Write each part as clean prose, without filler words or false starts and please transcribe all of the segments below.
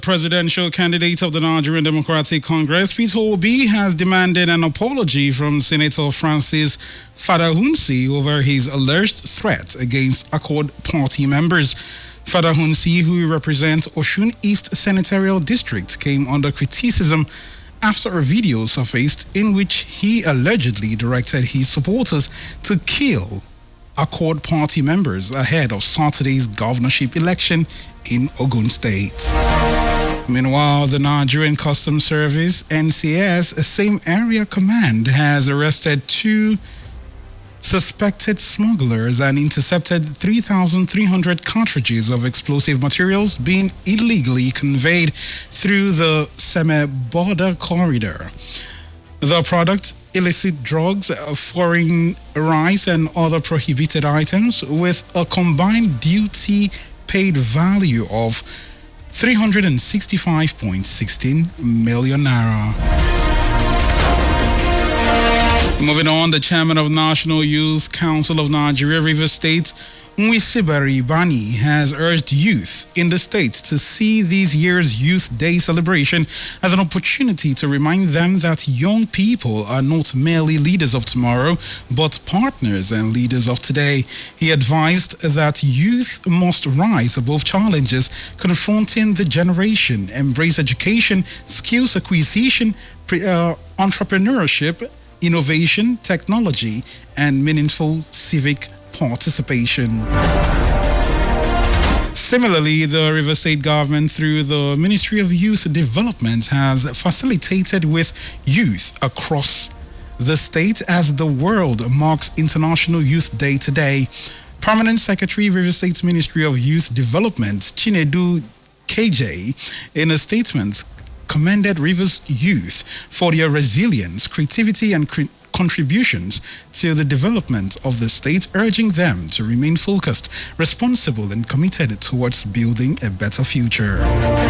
Presidential candidate of the Nigerian Democratic Congress, Peter Obi, has demanded an apology from Senator Francis Fadahunsi over his alleged threat against Accord Party members. Fadahunsi, who represents Osun East Senatorial District, came under criticism after a video surfaced in which he allegedly directed his supporters to kill Accord Party members ahead of Saturday's governorship election in Ogun State. Meanwhile, the Nigerian Customs Service, NCS, same area command, has arrested two suspected smugglers and intercepted 3,300 cartridges of explosive materials being illegally conveyed through the Seme-border corridor. The product, illicit drugs, foreign rice and other prohibited items with a combined duty paid value of 365.16 million naira. Moving on, the chairman of National Youth Council of Nigeria, Rivers State, Nwisibari Bani, has urged youth in the state to see this year's Youth Day celebration as an opportunity to remind them that young people are not merely leaders of tomorrow, but partners and leaders of today. He advised that youth must rise above challenges confronting the generation, embrace education, skills acquisition, entrepreneurship, innovation, technology, and meaningful civic participation. Similarly, the Rivers State government, through the Ministry of Youth Development, has facilitated with youth across the state as the world marks International Youth Day today. Permanent Secretary, Rivers State Ministry of Youth Development, Chinedu KJ, in a statement, commended Rivers youth for their resilience, creativity, and contributions to the development of the state, urging them to remain focused, responsible, and committed towards building a better future.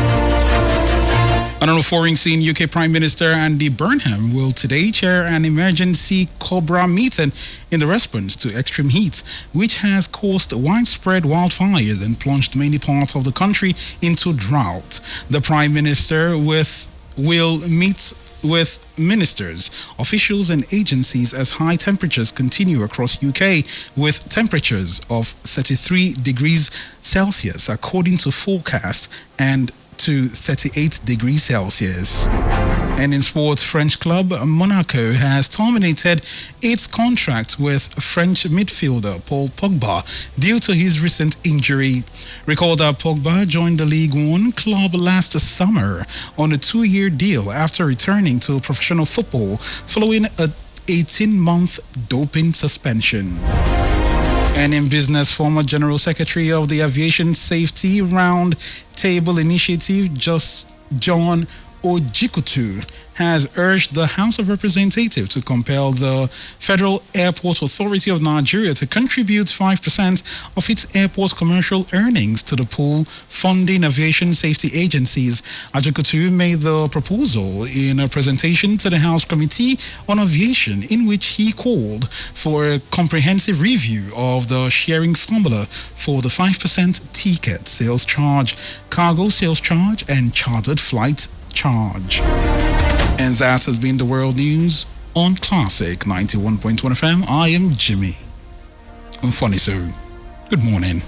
On a foreign scene, UK Prime Minister Andy Burnham will today chair an emergency Cobra meeting in the response to extreme heat, which has caused widespread wildfires and plunged many parts of the country into drought. The Prime Minister will meet with ministers, officials and agencies as high temperatures continue across UK, with temperatures of 33 degrees Celsius according to forecast and to 38 degrees Celsius. And in sports, French club Monaco has terminated its contract with French midfielder Paul Pogba due to his recent injury. Recall that Pogba joined the League One club last summer on a 2-year deal after returning to professional football following an 18-month doping suspension. And in business, former General Secretary of the Aviation Safety Round Table Initiative, John Ojikutu, has urged the House of Representatives to compel the Federal Airport Authority of Nigeria to contribute 5% of its airport commercial earnings to the pool funding aviation safety agencies. Ojikutu made the proposal in a presentation to the House Committee on Aviation, in which he called for a comprehensive review of the sharing formula for the 5% ticket sales charge, cargo sales charge, and chartered flight charge. And that has been the world news on Classic 91.1 FM. I am Jimmy Mfoniso. Good morning.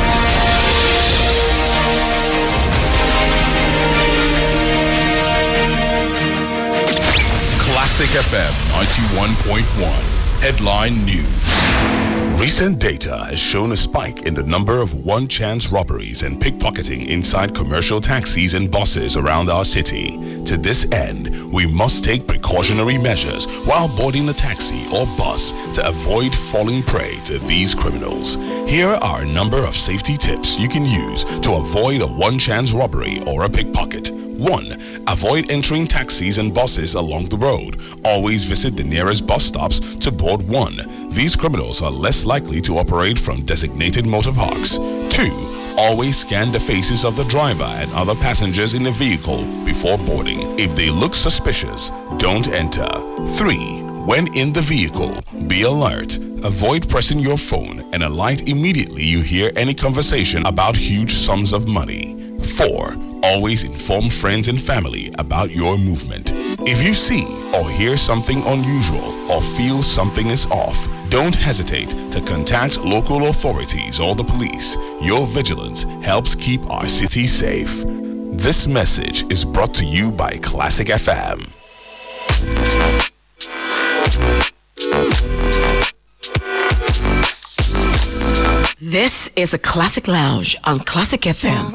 Classic FM 91.1. Headline News. Recent data has shown a spike in the number of one-chance robberies and pickpocketing inside commercial taxis and buses around our city. To this end, we must take precautionary measures while boarding a taxi or bus to avoid falling prey to these criminals. Here are a number of safety tips you can use to avoid a one-chance robbery or a pickpocket. 1. Avoid entering taxis and buses along the road. Always visit the nearest bus stops to board one. These criminals are less likely to operate from designated motor parks. 2. Always scan the faces of the driver and other passengers in the vehicle before boarding. If they look suspicious, don't enter. 3. When in the vehicle, be alert. Avoid pressing your phone and alight immediately you hear any conversation about huge sums of money. 4. Always inform friends and family about your movement. If you see or hear something unusual or feel something is off, don't hesitate to contact local authorities or the police. Your vigilance helps keep our city safe. This message is brought to you by Classic FM. This is a Classic Lounge on Classic FM.